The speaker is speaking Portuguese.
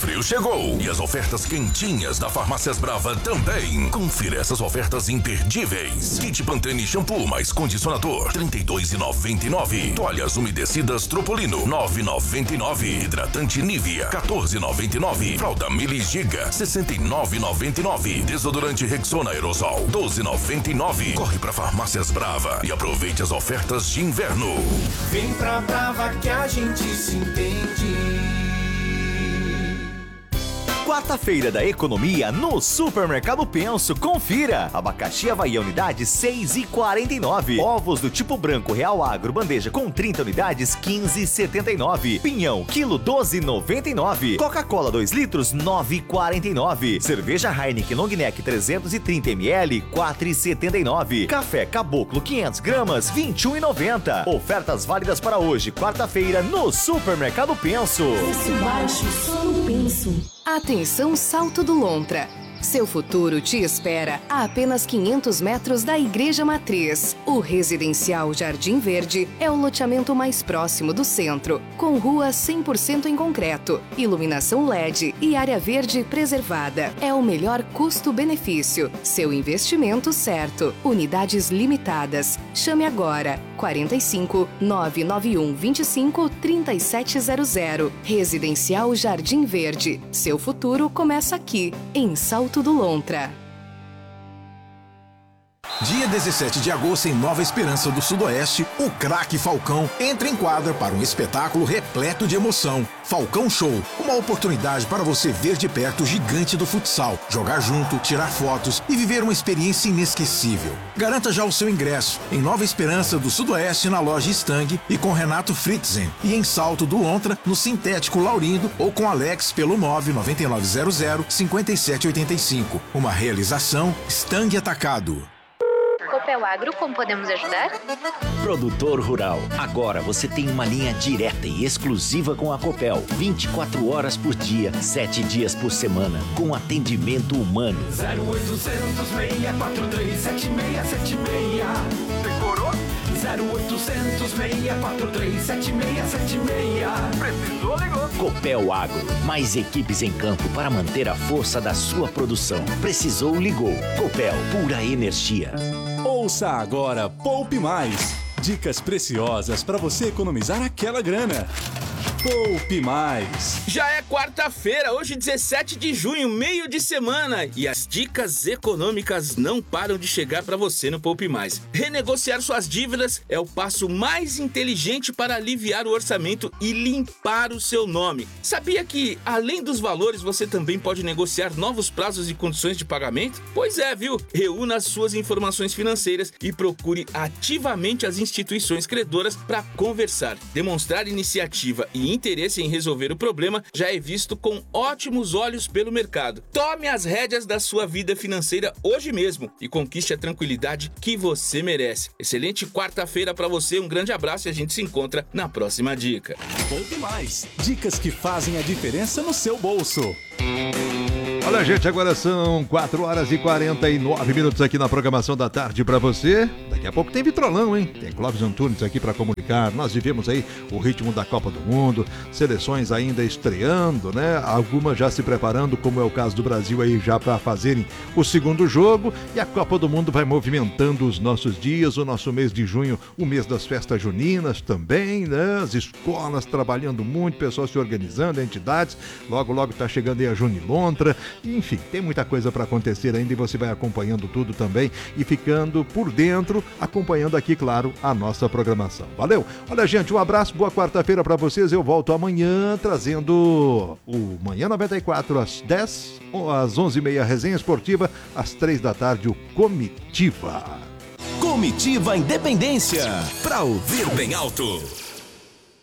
frio chegou e as ofertas quentinhas da Farmácias Brava também. Confira essas ofertas imperdíveis. Kit Pantene shampoo mais condicionador, R$ 32,99. Toalhas umedecidas Tropolino, R$ 9,99. Hidratante Nivea, R$ 14,99. Fralda Mili Giga, R$ 69,99. Desodorante Rexona Aerosol, R$ 12,99. Corre pra Farmácias Brava e aproveite as ofertas de inverno. Vem pra Brava que a gente se entende. Quarta-feira da economia no Supermercado Penso. Confira! Abacaxi Havaiana unidade 6,49. Ovos do tipo branco Real Agro bandeja com 30 unidades 15,79. Pinhão quilo 12,99. Coca-Cola 2 litros 9,49. Cerveja Heineken Long Neck 330 ml 4,79. Café Caboclo 500 gramas 21,90. Ofertas válidas para hoje, quarta-feira no Supermercado Penso. Preço baixo só no Penso. Atenção Salto do Lontra. Seu futuro te espera a apenas 500 metros da Igreja Matriz. O residencial Jardim Verde é o loteamento mais próximo do centro, com rua 100% em concreto, iluminação LED e área verde preservada. É o melhor custo-benefício. Seu investimento certo. Unidades limitadas. Chame agora. 45 991 25 3700. Residencial Jardim Verde. Seu futuro começa aqui, em Salto do Lontra. Dia 17 de agosto, em Nova Esperança do Sudoeste, o craque Falcão entra em quadra para um espetáculo repleto de emoção. Falcão Show, uma oportunidade para você ver de perto o gigante do futsal, jogar junto, tirar fotos e viver uma experiência inesquecível. Garanta já o seu ingresso em Nova Esperança do Sudoeste, na loja Stang e com Renato Fritzen, e em Salto do Lontra, no Sintético Laurindo ou com Alex pelo 99900 5785. Uma realização Stang Atacado. Copel Agro, como podemos ajudar? Produtor rural, agora você tem uma linha direta e exclusiva com a Copel, 24 horas por dia, 7 dias por semana, com atendimento humano. 0800 643 7676. Decorou? 0800 643 7676. Precisou, ligou. Copel Agro, mais equipes em campo para manter a força da sua produção. Precisou, ligou. Copel, pura energia. Ouça agora Poupe Mais. Dicas preciosas para você economizar aquela grana. Poupe Mais. Já é quarta-feira, hoje 17 de junho, meio de semana, e as dicas econômicas não param de chegar para você no Poupe Mais. Renegociar suas dívidas é o passo mais inteligente para aliviar o orçamento e limpar o seu nome. Sabia que, além dos valores, você também pode negociar novos prazos e condições de pagamento? Pois é, viu? Reúna as suas informações financeiras e procure ativamente as instituições credoras para conversar. Demonstrar iniciativa e interesse em resolver o problema já é visto com ótimos olhos pelo mercado. Tome as rédeas da sua vida financeira hoje mesmo e conquiste a tranquilidade que você merece. Excelente quarta-feira para você, um grande abraço e a gente se encontra na próxima dica. Poupe Mais. Dicas que fazem a diferença no seu bolso. Olha, gente, agora são 4 horas e 49 minutos aqui na programação da tarde para você. Daqui a pouco tem Vitrolão, hein? Tem Clóvis Antunes aqui para comunicar. Nós vivemos aí o ritmo da Copa do Mundo, seleções ainda estreando, né? Algumas já se preparando, como é o caso do Brasil aí já para fazerem o segundo jogo. E a Copa do Mundo vai movimentando os nossos dias, o nosso mês de junho, o mês das festas juninas também, né? As escolas trabalhando muito, pessoal se organizando, entidades. Logo, logo tá chegando aí a Junilontra. Enfim, tem muita coisa para acontecer ainda e você vai acompanhando tudo também e ficando por dentro, acompanhando aqui, claro, a nossa programação. Valeu? Olha, gente, um abraço, boa quarta-feira para vocês. Eu volto amanhã trazendo o Manhã 94 às 10, às 11h30 Resenha Esportiva, às 3 da tarde o Comitiva. Comitiva Independência, pra ouvir bem alto.